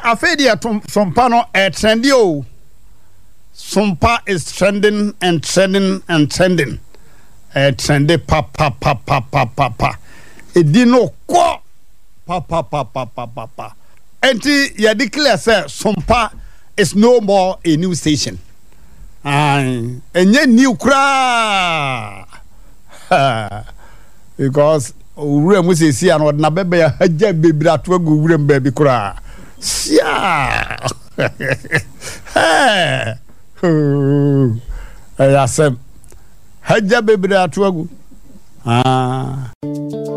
afedia sompa no trendy o. Sompa is trending and trending and trending. Trendy pa. Edino ko pa. Enti ya declare say Sompa is no more a new station. Enye new kra. Because ure mu se si an na bebe ya haja bebira to agu ure mbabi kra. Sia. Ayasem haja bebira to agu.